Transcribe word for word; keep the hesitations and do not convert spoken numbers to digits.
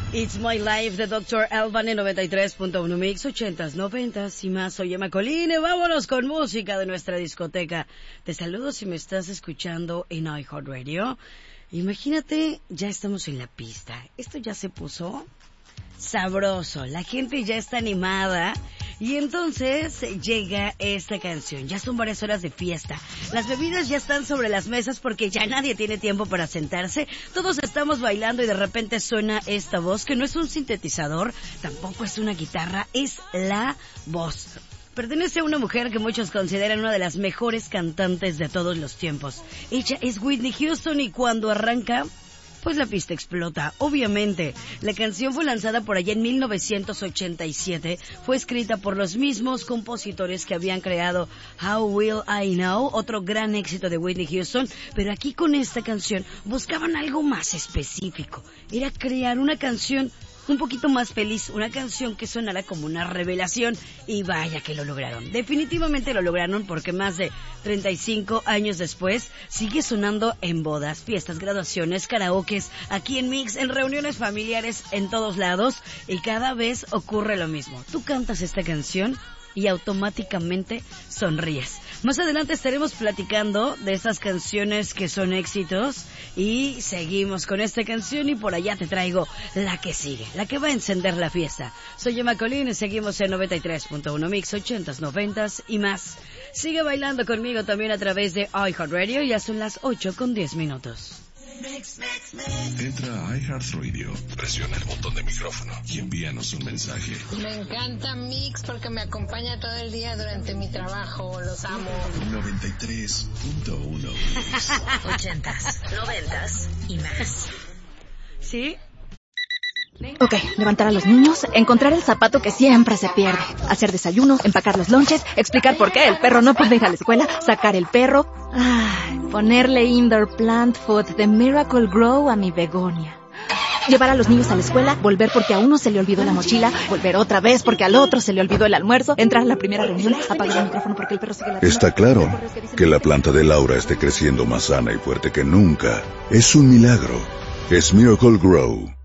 It's My Life de doctor Alban en noventa y tres punto uno Mix, ochentas, noventas y más. Soy Emma Colline, vámonos con música de nuestra discoteca. Te saludo si me estás escuchando en iHeartRadio. Imagínate, ya estamos en la pista. Esto ya se puso sabroso, la gente ya está animada y entonces llega esta canción. Ya son varias horas de fiesta, las bebidas ya están sobre las mesas porque ya nadie tiene tiempo para sentarse, todos estamos bailando y de repente suena esta voz que no es un sintetizador, tampoco es una guitarra, es la voz. Pertenece a una mujer que muchos consideran una de las mejores cantantes de todos los tiempos. Ella es Whitney Houston y cuando arranca, pues la pista explota, obviamente. La canción fue lanzada por allá en mil novecientos ochenta y siete. Fue escrita por los mismos compositores que habían creado How Will I Know, otro gran éxito de Whitney Houston. Pero aquí con esta canción buscaban algo más específico. Era crear una canción un poquito más feliz, una canción que sonara como una revelación, y vaya que lo lograron. Definitivamente lo lograron porque más de treinta y cinco años después sigue sonando en bodas, fiestas, graduaciones, karaokes, aquí en Mix, en reuniones familiares, en todos lados, y cada vez ocurre lo mismo. Tú cantas esta canción y automáticamente sonríes. Más adelante estaremos platicando de esas canciones que son éxitos y seguimos con esta canción y por allá te traigo la que sigue, la que va a encender la fiesta. Soy Emma Colline y seguimos en noventa y tres punto uno Mix, ochentas, noventas y más. Sigue bailando conmigo también a través de iHeartRadio, ya son las ocho con diez minutos. Mix, mix, mix. Entra a iHeartRadio, presiona el botón de micrófono y envíanos un mensaje. Me encanta Mix porque me acompaña todo el día durante mi trabajo, los amo. noventa y tres punto uno Mix. ochentas, noventas y más. ¿Sí? Ok, levantar a los niños, encontrar el zapato que siempre se pierde, hacer desayuno, empacar los lonches, explicar por qué el perro no puede ir a la escuela, sacar el perro, ay, ponerle indoor plant food de Miracle Grow a mi begonia. Llevar a los niños a la escuela, volver porque a uno se le olvidó la mochila, volver otra vez porque al otro se le olvidó el almuerzo, entrar a la primera reunión, apagar el micrófono porque el perro sigue la... Está claro que la planta de Laura esté creciendo más sana y fuerte que nunca. Es un milagro. Es Miracle Grow.